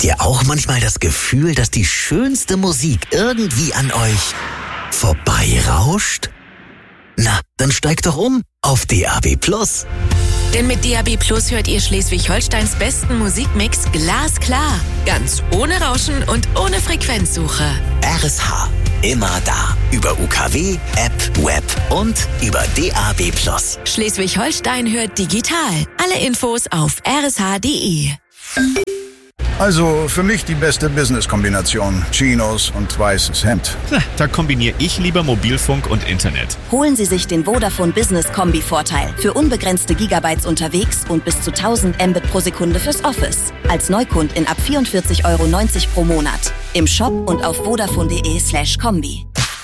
ihr auch manchmal das Gefühl, dass die schönste Musik irgendwie an euch vorbeirauscht? Na, dann steigt doch um auf DAB+. Denn mit DAB+ hört ihr Schleswig-Holsteins besten Musikmix glasklar. Ganz ohne Rauschen und ohne Frequenzsuche. RSH. Immer da. Über UKW, App, Web und über DAB+. Schleswig-Holstein hört digital. Alle Infos auf rsh.de. Also für mich die beste Business-Kombination. Chinos und weißes Hemd. Da kombiniere ich lieber Mobilfunk und Internet. Holen Sie sich den Vodafone Business Kombi-Vorteil für unbegrenzte Gigabytes unterwegs und bis zu 1000 Mbit pro Sekunde fürs Office. Als Neukundin ab 44,90 € pro Monat. Im Shop und auf vodafone.de/kombi.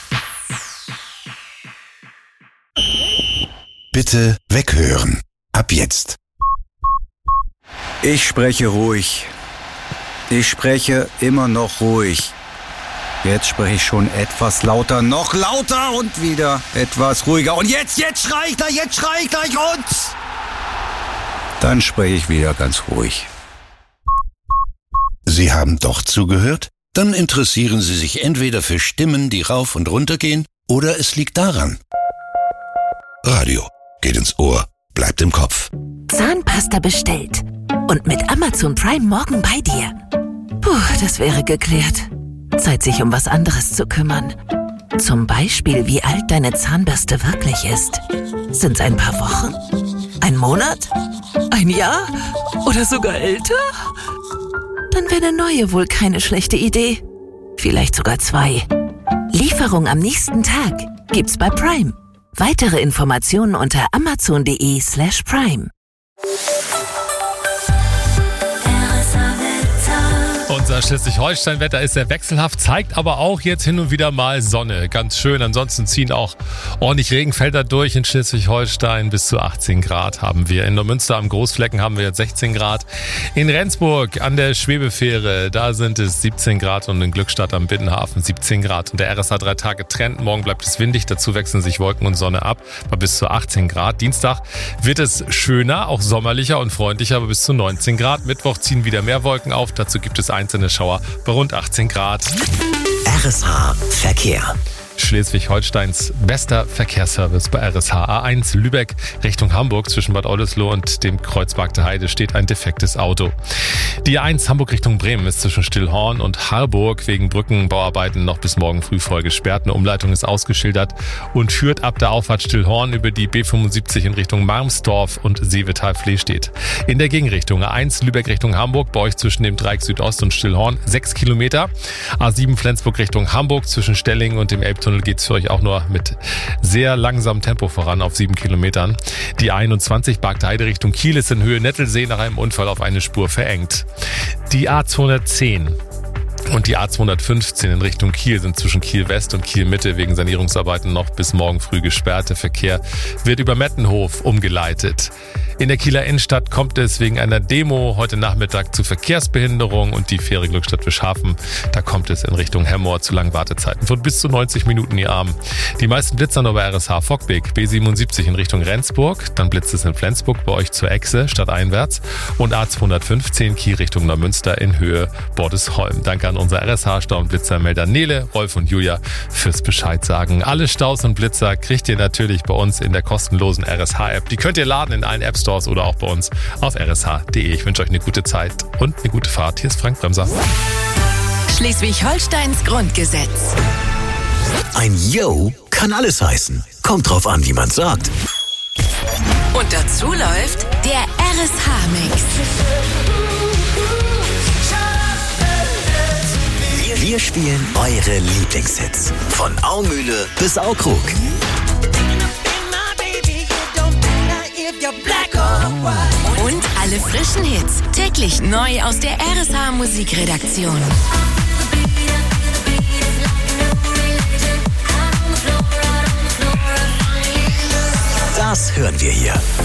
Bitte weghören. Ab jetzt. Ich spreche ruhig. Ich spreche immer noch ruhig. Jetzt spreche ich schon etwas lauter, noch lauter und wieder etwas ruhiger. Und jetzt schrei ich gleich und dann spreche ich wieder ganz ruhig. Sie haben doch zugehört? Dann interessieren Sie sich entweder für Stimmen, die rauf und runter gehen, oder es liegt daran. Radio geht ins Ohr, bleibt im Kopf. Zahnpasta bestellt. Und mit Amazon Prime morgen bei dir. Puh, das wäre geklärt. Zeit, sich um was anderes zu kümmern. Zum Beispiel, wie alt deine Zahnbürste wirklich ist. Sind's ein paar Wochen? Ein Monat? Ein Jahr? Oder sogar älter? Dann wäre eine neue wohl keine schlechte Idee. Vielleicht sogar 2. Lieferung am nächsten Tag gibt's bei Prime. Weitere Informationen unter amazon.de/prime. Unser Schleswig-Holstein-Wetter ist sehr wechselhaft, zeigt aber auch jetzt hin und wieder mal Sonne. Ganz schön. Ansonsten ziehen auch ordentlich Regenfelder durch in Schleswig-Holstein. Bis zu 18 Grad haben wir. In Neumünster am Großflecken haben wir jetzt 16 Grad. In Rendsburg an der Schwebefähre, da sind es 17 Grad und in Glückstadt am Binnenhafen 17 Grad. Und der RSH 3 Tage Trend. Morgen bleibt es windig, dazu wechseln sich Wolken und Sonne ab. Bei bis zu 18 Grad. Dienstag wird es schöner, auch sommerlicher und freundlicher, aber bis zu 19 Grad. Mittwoch ziehen wieder mehr Wolken auf. Dazu gibt es einzelne Schauer bei rund 18 Grad. RSH Verkehr. Schleswig-Holsteins bester Verkehrsservice bei RSH. A1 Lübeck Richtung Hamburg zwischen Bad Oldesloe und dem Kreuzberg der Heide steht ein defektes Auto. Die A1 Hamburg Richtung Bremen ist zwischen Stillhorn und Harburg wegen Brückenbauarbeiten noch bis morgen früh voll gesperrt. Eine Umleitung ist ausgeschildert und führt ab der Auffahrt Stillhorn über die B75 in Richtung Marmsdorf und Seevetal-Flehstedt. In der Gegenrichtung A1 Lübeck Richtung Hamburg bei euch zwischen dem Dreieck Südost und Stillhorn 6 Kilometer. A7 Flensburg Richtung Hamburg zwischen Stellingen und dem Elbtunnel geht es für euch auch nur mit sehr langsamem Tempo voran auf 7 Kilometern. Die 21 Bargteheide Richtung Kiel ist in Höhe Nettelsee nach einem Unfall auf eine Spur verengt. Die A210 und die A215 in Richtung Kiel sind zwischen Kiel West und Kiel Mitte wegen Sanierungsarbeiten noch bis morgen früh gesperrt. Der Verkehr wird über Mettenhof umgeleitet. In der Kieler Innenstadt kommt es wegen einer Demo heute Nachmittag zu Verkehrsbehinderung und die Fähre Glückstadt Wischhafen. Da kommt es in Richtung Hemmoor zu langen Wartezeiten von bis zu 90 Minuten je Abend. Die meisten Blitzer nur bei RSH Fockbeek, B77 in Richtung Rendsburg. Dann blitzt es in Flensburg bei euch zur Echse stadteinwärts und A215 Kiel Richtung Neumünster in Höhe Bordesholm. Danke an unser RSH-Stau- und Blitzermelder Nele, Rolf und Julia fürs Bescheid sagen. Alle Staus und Blitzer kriegt ihr natürlich bei uns in der kostenlosen RSH-App. Die könnt ihr laden in allen App Stores oder auch bei uns auf rsh.de. Ich wünsche euch eine gute Zeit und eine gute Fahrt. Hier ist Frank Bremser. Schleswig-Holsteins Grundgesetz. Ein Yo kann alles heißen. Kommt drauf an, wie man sagt. Und dazu läuft der RSH-Mix. Wir spielen eure Lieblingshits. Von Aumühle bis Aukrug. Und alle frischen Hits. Täglich neu aus der RSH Musikredaktion. Das hören wir hier.